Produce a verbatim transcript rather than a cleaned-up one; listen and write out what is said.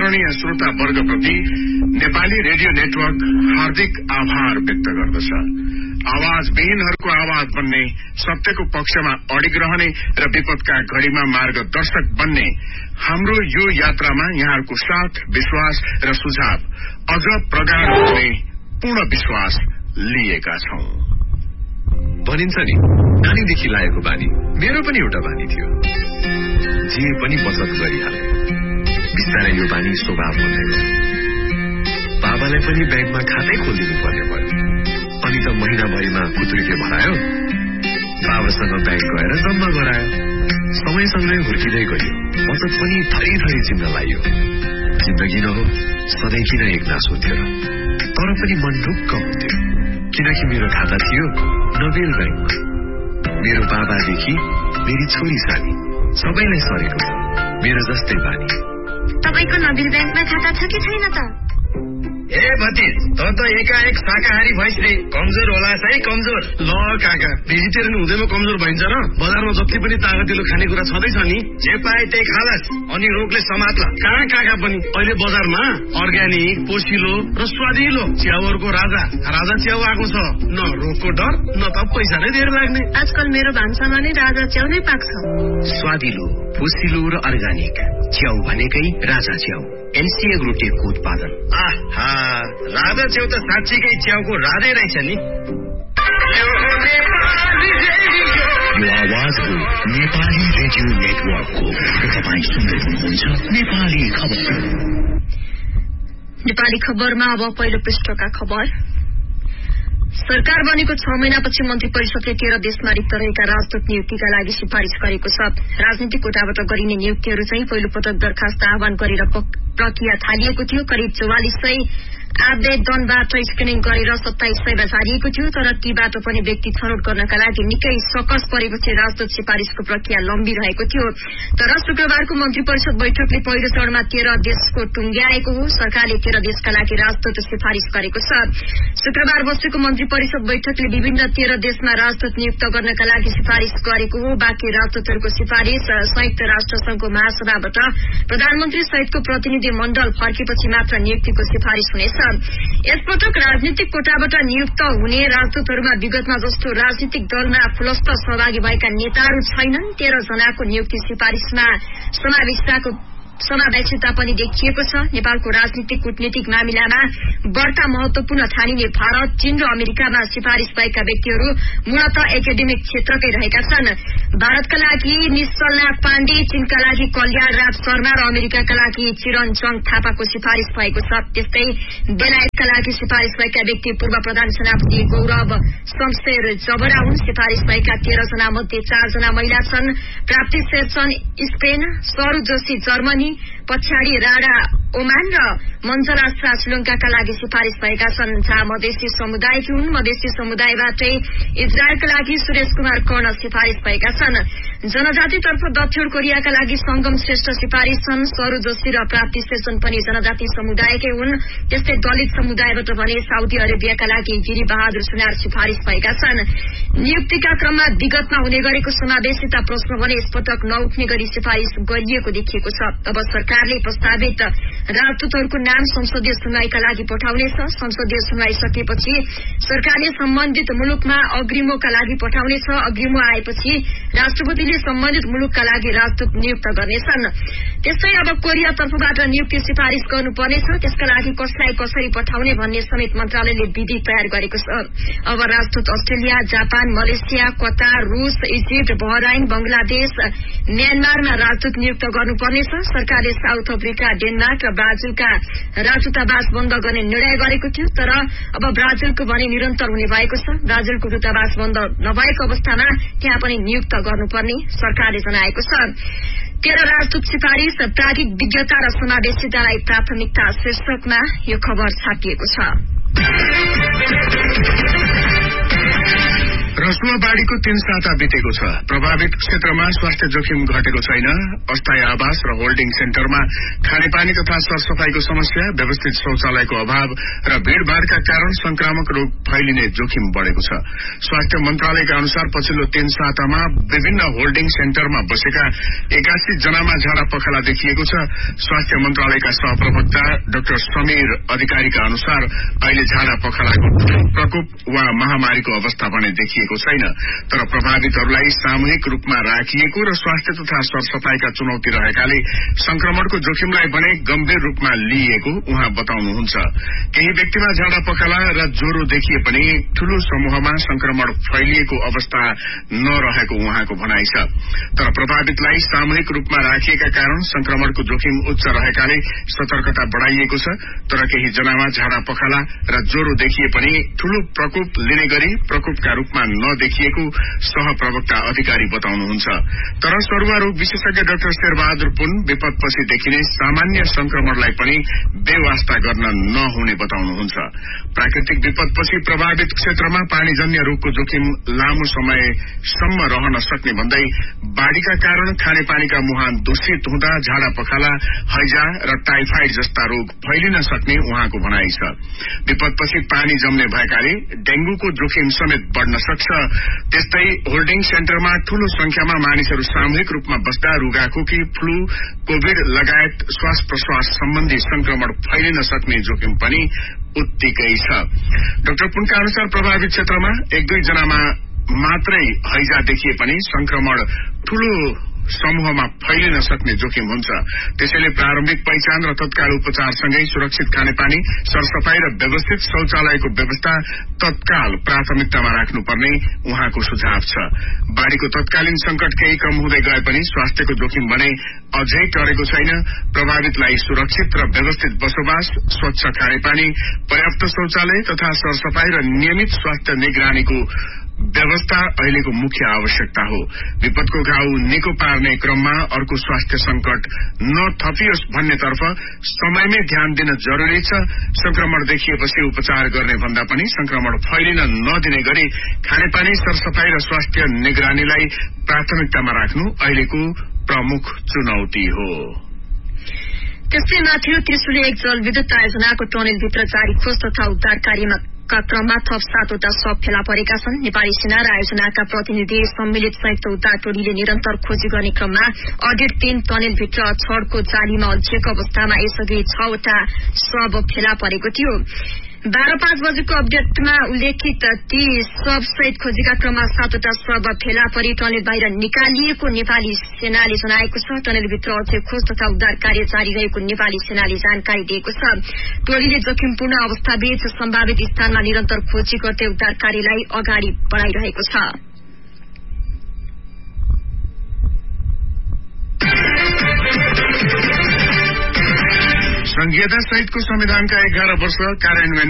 आदरणीय श्रोता वर्गप्रति Nepali radio network हार्दिक आभार व्यक्त गर्दछ। आवाज विहीनहरूको आवाज बन्ने, सत्यको पक्षमा अडिग रहने र विपदका घड़ीमा मार्गदर्शक बन्ने हाम्रो यो यात्रामा यहाँहरूको साथ, विश्वास र सुझाव अझ प्रगाढ हुने पूर्ण विश्वास लिएका छौं। भनिन्छ नि, नानीदेखि लागेको बानी मेरो पनि एउटा बानी थियो। जे पनि बचत गरिहाले, बिस्तारै यो बानी स्वभाव बन्दै गयो। बाबालाई पनि ब्याङ्कमा खातै खोलिदिनु पर्ने भयो। अनि त महिनाभरिमा कुतुरीले भरायो, बाबासँग ब्याङ्क गएर जम्मा गरायो। समयसँगै हुर्किँदै गयो, बचत पनि थरी थरी चिन्न लाग्यो। जिन्दगी न हो, सधैँ किन एक नासो थियो र? तर पनि मन ढुक्क हुन्थ्यो, किनकि मेरो खाता थियो नबेल ब्याङ्कमा। मेरो बाबादेखि मेरी छोरी सानी सबैलाई सरेको छ मेरो जस्तै बानी। तपाईको नबेल ब्याङ्कमा खाता छ कि छैन त? ए भतिज, त त एकाएक शाकाहारी भइस रे, कमजोर होला है कमजोर। ल काका, भेजिटेरियन हुँदैमा कमजोर भइन्छ र? बजारमा जति पनि तागतिलो खानेकुरा छँदैछ नि, जे पाए त्यही खालास अनि रोगले समात्ला। कहाँ काका पनि अहिले बजारमा अर्ग्यानिक, पोसिलो र स्वादिलो च्याउहरूको राजा राजा च्याउ आएको छ। न रोगको डर, न त पैसा नै धेरै लाग्ने। आजकल मेरो भान्सामा नै राजा च्याउ नै पाक्छ। स्वादिलो, पोसिलो र अर्ग्यानिक च्याउ भनेकै राजा च्याउ, एनसीए ग्रुपको उत्पादन। आहा, राजा च्याउ त साँच्चीकै च्याउको राजै रहेछ नि। यो आवाज हो नेपाली रेडियो नेटवर्कको। तपाईँ सुन्दै हुनुहुन्छ नेपाली खबर। नेपाली खबरमा अब पहिलो पृष्ठका खबर। सरकार बनेको छ महिनापछि मन्त्री परिषदले तेह्र देशमा रिक्त रहेका राजदूत नियुक्तिका लागि सिफारिश गरेको छ। राजनीतिक कोटाबाट गरिने नियुक्तिहरू चाहिँ पहिलो पटक दरखास्त आह्वान गरेर प्रक्रिया थालिएको थियो। करिब चौवालिस सय आवेदनबाट स्क्रिनिङ गरेर सत्ताइस सयमा झारिएको थियो। तर तीबाट पनि व्यक्ति छनौट गर्नका लागि निकै सकस परेपछि राजदूत सिफारिशको प्रक्रिया लम्बी रहेको थियो। तर शुक्रबारको मन्त्री परिषद बैठकले पहिलो चरणमा तेह्र देशको टुंग्याएको हो। सरकारले तेह्र देशका लागि राजदूत सिफारिश गरेको छ। शुक्रबार बसेको मन्त्री परिषद बैठकले विभिन्न तेह्र देशमा राजदूत नियुक्त गर्नका लागि सिफारिश गरेको हो। बाँकी राजदूतहरूको सिफारिश संयुक्त राष्ट्र संघको महासभाबाट प्रधानमन्त्री सहितको प्रतिनिधि मण्डल फर्केपछि मात्र नियुक्तिको सिफारिश हुनेछ। यसपटक राजनीतिक कोटाबाट नियुक्त हुने राजदूतहरूमा विगतमा जस्तो राजनीतिक दलमा खुलस्त सहभागी भएका नेताहरू छैनन्। तेह्र जनाको नियुक्ति सिफारिशमा समावेशिताको समावेशिता पनि देखिएको छ। नेपालको राजनीतिक कूटनीतिक मामिलामा बढ्ता महत्वपूर्ण ठानिने भारत, चीन र अमेरिकामा सिफारिश भएका व्यक्तिहरू मूलतः एकाडेमिक क्षेत्रकै रहेका छन्। भारतका लागि निश्चलनाथ पाण्डे, चीनका लागि कल्याण राज शर्मा र अमेरिकाका लागि चिरञ्जङ थापाको सिफारिश भएको छ। त्यस्तै बेलायतका लागि सिफारिश भएका व्यक्ति पूर्व प्रधान सेनापति गौरव शमशेर जबरा हुन्। सिफारिश भएका तेह्र जना मध्ये चार जना महिला छन्। प्राप्ति शेरचन स्पेन, सरू जोशी जर्मनी, पछाडि राणा ओमान र मञ्जला शाह श्रीलंकाका लागि सिफारिश भएका छन्। जहाँ मधेसी समुदायकी हुन्। मधेसी समुदायबाटै इजरायलका लागि सुरेश कुमार कर्ण सिफारिश भएका छन्। जनजातितर्फ दक्षिण कोरियाका लागि संगम श्रेष्ठ सिफारिश छन्। सरू जोशी र प्राप्ति शेरचन पनि जनजाति समुदायकै हुन्। त्यस्तै दलित समुदायबाट भने साउदी अरेबियाका लागि गिरी बहादुर सुनार सिफारिश भएका छन्। नियुक्तिका क्रममा विगतमा हुने गरेको समावेशिता प्रश्न भने यसपटक नउठ्ने गरी सिफारिश गरिएको देखिएको छ। अब सरकारले प्रस्तावित राजदूतहरूको नाम संसदीय सुनवाईका लागि पठाउनेछ। संसदीय सुनवाई सकिएपछि सरकारले सम्बन्धित मुलुकमा अग्रिमोका लागि पठाउनेछ। अग्रिमो आएपछि राष्ट्रपतिले सम्बन्धित मुलुकका लागि राजदूत नियुक्त गर्नेछन्। त्यस्तै अब कोरिया तर्फबाट नियुक्ति सिफारिश गर्नुपर्नेछ। त्यसका लागि कसलाई कसरी पठाउने भन्ने समेत मन्त्रालयले विधि तयार गरेको छ। अब राजदूत अस्ट्रेलिया, जापान, मलेसिया, कतार, रूस, इजिप्ट, बहराइन, बंगलादेश, म्यानमारमा राजदूत नियुक्त गर्नुपर्नेछ। सरकारले साउथ अफ्रिका, डेनमार्क र ब्राजिलका राजदूतावास बन्द गर्ने निर्णय गरेको थियो। तर अब ब्राजिलको भने निरन्तर हुने भएको छ। ब्राजिलको दूतावास बन्द नभएको अवस्थामा त्यहाँ पनि नियुक्त गर्नुपर्ने सरकारले जनाएको छ। तेह्र राजदूत सिफारिश, प्राविधिक विज्ञता र समावेशितालाई प्राथमिकता शीर्षकमा यो खबर छापिएको छ। र रसुवा बाढ़ीको तीन साता बितेको छ। प्रभावित क्षेत्रमा स्वास्थ्य जोखिम घटेको छैन। अस्थायी आवास र होल्डिङ सेन्टरमा खानेपानी तथा सरसफाईको समस्या, व्यवस्थित शौचालयको अभाव र भीड़भाड़का कारण संक्रामक रोग फैलिने जोखिम बढ़ेको छ। स्वास्थ्य मन्त्रालयका अनुसार पछिल्लो तीन सातामा विभिन्न होल्डिङ सेन्टरमा बसेका एकासी जनामा झाडा पखाला देखिएको छ। स्वास्थ्य मन्त्रालयका सहप्रवक्ता डाक्टर समीर अधिकारीका अनुसार अहिले झाडा पखालाको प्रकोप वा महामारीको अवस्था भने देखिएको छैन, तर प्रभावितहरूलाई सामूहिक रूपमा राखिएको र स्वास्थ्य तथा सरसफाईका चुनौती रहेकाले संक्रमणको जोखिमलाई भने गम्भीर रूपमा लिइएको उहाँ बताउनुहुन्छ। केही व्यक्तिमा झाडा पखाला र ज्वरो देखिए पनि ठूलो समूहमा संक्रमण फैलिएको अवस्था नरहेको उहाँको भनाइ छ। तर प्रभावितलाई सामूहिक रूपमा राखिएका कारण संक्रमणको जोखिम उच्च रहेकाले सतर्कता बढ़ाइएको छ। तर केही जनामा झाडा पखाला र ज्वरो देखिए पनि ठूलो प्रकोप लिने गरी प्रकोपका रूपमा नदेखिएको सहप्रवक्ता अधिकारी बताउनुहुन्छ। तर सरुवा रोग विशेषज्ञ डाक्टर शेरबहादुर पुन विपदपछि देखिने सामान्य संक्रमणलाई पनि बेवास्ता गर्न नहुने बताउनुहुन्छ। प्राकृतिक विपदपछि प्रभावित क्षेत्रमा पानीजन्य रोगको जोखिम लामो समयसम्म रहन सक्ने भन्दै बाढ़ीका कारण खानेपानीका मुहान दूषित हुँदा झाडा पखाला, हैजा र टाइफाइड जस्ता रोग फैलिन सक्ने उहाँको भनाइ छ। विपदपछि पानी जम्ने भएकाले डेंगूको जोखिम समेत बढ़न सक्छ। त्यस्तै होल्डिङ सेन्टरमा ठूलो संख्यामा मानिसहरू सामूहिक रूपमा बस्दा रुगाखोकी, फ्लू, कोविड लगायत श्वास प्रश्वास सम्बन्धी संक्रमण फैलिन सक्ने जोखिम पनि उत्तिकै छ। डाक्टर पुनका अनुसार प्रभावित क्षेत्रमा एक दुई जनामा मात्रै हैजा देखिए पनि संक्रमण ठूलो समूहमा फैलिन सक्ने जोखिम हुन्छ। त्यसैले प्रारम्भिक पहिचान र तत्काल उपचारसँगै सुरक्षित खानेपानी, सरसफाई र व्यवस्थित शौचालयको व्यवस्था तत्काल प्राथमिकतामा राख्नुपर्ने उहाँको सुझाव छ। बाढ़ीको तत्कालीन संकट केही कम हुँदै गए पनि स्वास्थ्यको जोखिम भने अझै टरेको छैन। प्रभावितलाई सुरक्षित र व्यवस्थित बसोबास, स्वच्छ खानेपानी, पर्याप्त शौचालय तथा सरसफाई र नियमित स्वास्थ्य निगरानीको व्यवस्था अहिलेको मुख्य आवश्यकता हो। विपदको घाउ निको पार्ने क्रममा अर्को स्वास्थ्य संकट नथपियोस् भन्नेतर्फ समयमै ध्यान दिन जरूरी छ। संक्रमण देखिएपछि उपचार गर्ने भन्दा पनि संक्रमण फैलिन नदिने गरी खानेपानी, सरसफाई र स्वास्थ्य निगरानीलाई प्राथमिकतामा राख्नु अहिलेको प्रमुख चुनौती हो। त्यस्तै माथि त्रिशुली एक जलविद्युत आयोजनाको टनेलभित्र जारी खोज तथा उद्धार कार्यमा क्रममा थप सातवटा शव फेला परेका छन्। नेपाली सेना र आयोजनाका प्रतिनिधि सम्मिलित संयुक्त उद्धार टोलीले निरन्तर खोजी गर्ने क्रममा अडिट तीन टनेलभित्र छडको जालीमा अल्झिएको अवस्थामा यसअघि छवटा शव फेला परेको थियो। बाह्र पाँच बजेको अपडेटमा उल्लेखित ती शव सहित खोजीका क्रममा सातवटा शव फेला परी टनेल बाहिर निकालिएको नेपाली सेनाले जनाएको छ। टनेलभित्र अझै खोज तथा उद्धार कार्य जारी रहेको नेपाली सेनाले जानकारी दिएको छ। टोलीले जोखिमपूर्ण अवस्थाबीच सम्भावित स्थानमा निरन्तर खोजी गर्दै उद्धार कार्यलाई अगाडि बढ़ाइरहेको छ। संघीयता सहितको संविधानका एघार वर्ष कार्यान्वयन